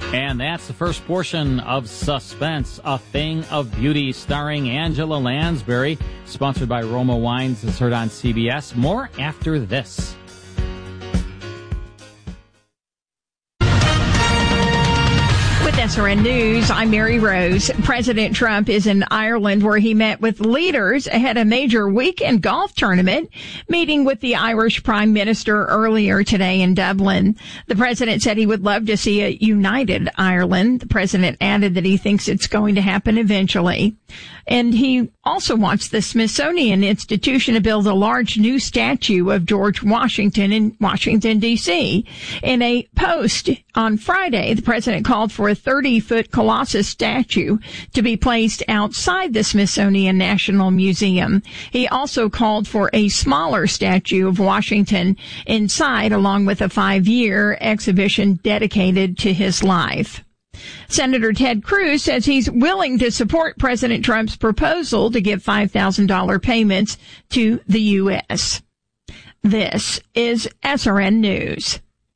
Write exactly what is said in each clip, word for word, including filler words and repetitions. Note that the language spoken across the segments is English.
And that's the first portion of Suspense, A Thing of Beauty, starring Angela Lansbury, sponsored by Roma Wines. It's heard on C B S. More after this. With S R N News, I'm Mary Rose. President Trump is in Ireland, where he met with leaders ahead of a major weekend golf tournament, meeting with the Irish Prime Minister earlier today in Dublin. The president said he would love to see a united Ireland. The president added that he thinks it's going to happen eventually. And he also wants the Smithsonian Institution to build a large new statue of George Washington in Washington, D C. In a post on Friday, the president called for a thirty-foot Colossus statue to be placed outside the Smithsonian National Museum. He also called for a smaller statue of Washington inside, along with a five-year exhibition dedicated to his life. Senator Ted Cruz says he's willing to support President Trump's proposal to give five thousand dollars payments to the U S. This is S R N News.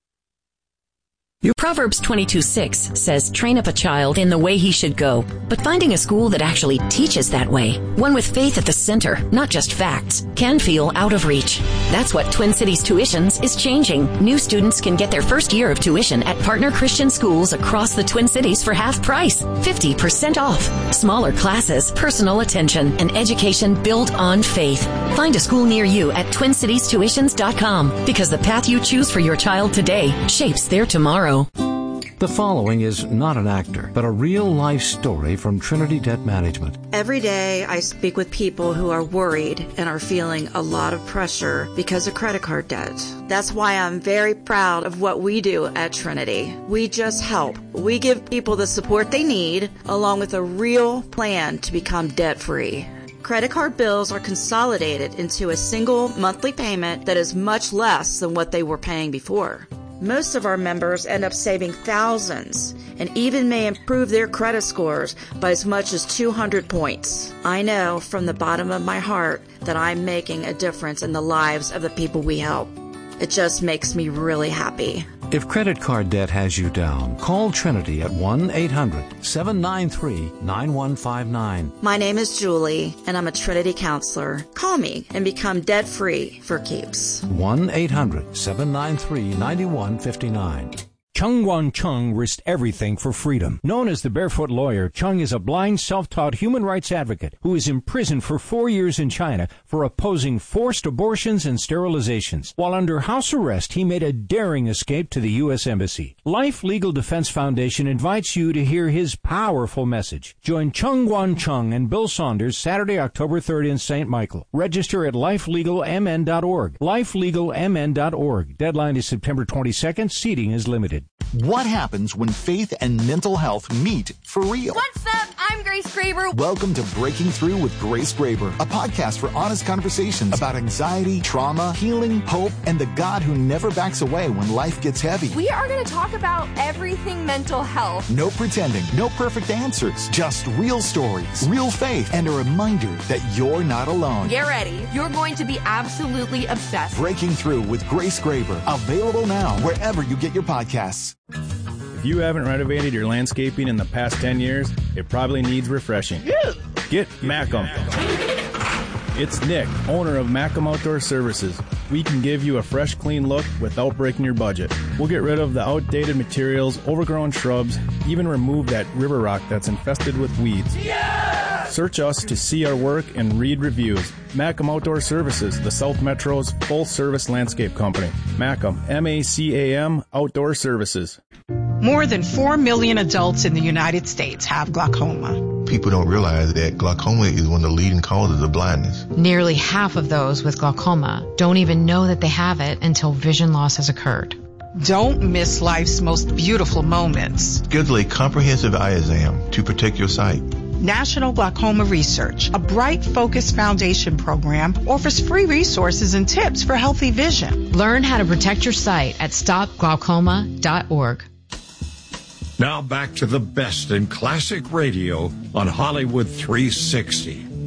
Proverbs twenty-two six says, train up a child in the way he should go. But finding a school that actually teaches that way, one with faith at the center, not just facts, can feel out of reach. That's what Twin Cities Tuitions is changing. New students can get their first year of tuition at partner Christian schools across the Twin Cities for half price, fifty percent off. Smaller classes, personal attention, and education built on faith. Find a school near you at twin cities tuitions dot com, because the path you choose for your child today shapes their tomorrow. The following is not an actor, but a real-life story from Trinity Debt Management. Every day I speak with people who are worried and are feeling a lot of pressure because of credit card debt. That's why I'm very proud of what we do at Trinity. We just help. We give people the support they need, along with a real plan to become debt-free. Credit card bills are consolidated into a single monthly payment that is much less than what they were paying before. Most of our members end up saving thousands and even may improve their credit scores by as much as two hundred points. I know from the bottom of my heart that I'm making a difference in the lives of the people we help. It just makes me really happy. If credit card debt has you down, call Trinity at one eight hundred seven nine three nine one five nine. My name is Julie, and I'm a Trinity counselor. Call me and become debt-free for keeps. one eight hundred seven nine three nine one five nine. Chung Wan Chung risked everything for freedom. Known as the Barefoot Lawyer, Chung is a blind, self-taught human rights advocate who is imprisoned for four years in China for opposing forced abortions and sterilizations. While under house arrest, he made a daring escape to the U S Embassy. Life Legal Defense Foundation invites you to hear his powerful message. Join Chung Wan Chung and Bill Saunders Saturday, October third in Saint Michael. Register at life legal m n dot org. life legal m n dot org. Deadline is September twenty-second. Seating is limited. What happens when faith and mental health meet for real? What's up? I'm Grace Graber. Welcome to Breaking Through with Grace Graber, a podcast for honest conversations about anxiety, trauma, healing, hope, and the God who never backs away when life gets heavy. We are going to talk about everything mental health. No pretending, no perfect answers, just real stories, real faith, and a reminder that you're not alone. Get ready. You're going to be absolutely obsessed. Breaking Through with Grace Graber, available now wherever you get your podcasts. If you haven't renovated your landscaping in the past ten years, it probably needs refreshing. Get Macum. It's Nick, owner of Macum Outdoor Services. We can give you a fresh, clean look without breaking your budget. We'll get rid of the outdated materials, overgrown shrubs, even remove that river rock that's infested with weeds. Yeah! Search us to see our work and read reviews. Macum Outdoor Services, the South Metro's full-service landscape company. Macum, M A C A M, Outdoor Services. More than four million adults in the United States have glaucoma. People don't realize that glaucoma is one of the leading causes of blindness. Nearly half of those with glaucoma don't even know that they have it until vision loss has occurred. Don't miss life's most beautiful moments. Schedule a comprehensive eye exam to protect your sight. National Glaucoma Research, a Bright Focus Foundation program, offers free resources and tips for healthy vision. Learn how to protect your sight at stop glaucoma dot org. Now back to the best in classic radio on Hollywood three sixty.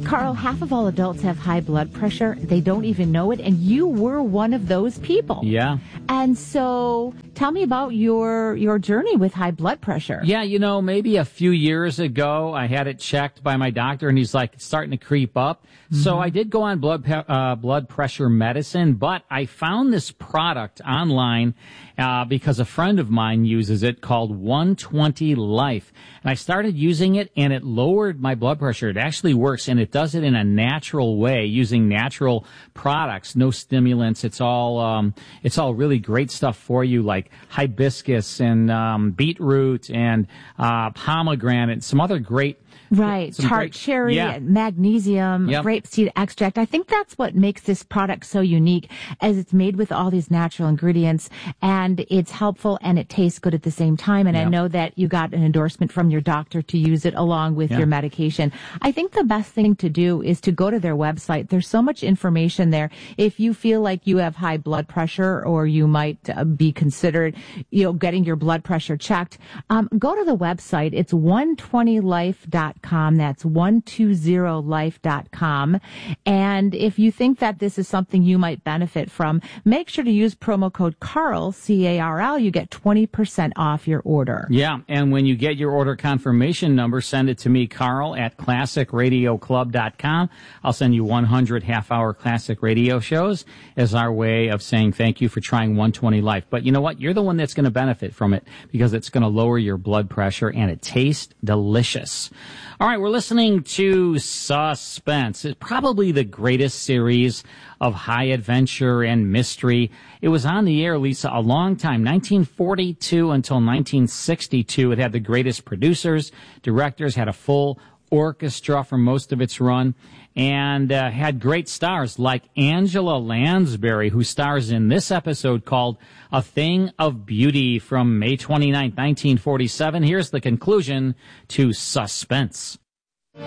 Carl, half of all adults have high blood pressure. They don't even know it, and you were one of those people. Yeah. And so tell me about your your journey with high blood pressure. Yeah, you know, maybe a few years ago, I had it checked by my doctor, and he's like, it's starting to creep up. Mm-hmm. So I did go on blood pe- uh, blood pressure medicine, but I found this product online uh, because a friend of mine uses it called one twenty Life. And I started using it, and it lowered my blood pressure. It actually works, and it does it in a natural way using natural products, no stimulants. It's all um, it's all really great stuff for you, like hibiscus and um, beetroot and uh, pomegranate and some other great. Right. Some Tart great, cherry, yeah. magnesium, Yep. grapeseed extract. I think that's what makes this product so unique, as it's made with all these natural ingredients, and it's helpful and it tastes good at the same time. And Yep. I know that you got an endorsement from your doctor to use it along with Yeah. your medication. I think the best thing to do is to go to their website. There's so much information there. If you feel like you have high blood pressure, or you might uh, be considered, you know, getting your blood pressure checked, um, go to the website. It's one twenty life dot com. That's one twenty life dot com. And if you think that this is something you might benefit from, make sure to use promo code CARL, C A R L. You get twenty percent off your order. Yeah, and when you get your order confirmation number, send it to me, Carl, at classic radio club dot com. I'll send you one hundred half-hour classic radio shows as our way of saying thank you for trying one twenty Life. But you know what? You're the one that's going to benefit from it, because it's going to lower your blood pressure, and it tastes delicious. All right, we're listening to Suspense. It's probably the greatest series of high adventure and mystery. It was on the air, Lisa, a long time, nineteen forty-two until nineteen sixty-two. It had the greatest producers, directors, had a full orchestra for most of its run, and uh, had great stars like Angela Lansbury, who stars in this episode called A Thing of Beauty from May twenty-ninth, nineteen forty-seven. Here's the conclusion to Suspense.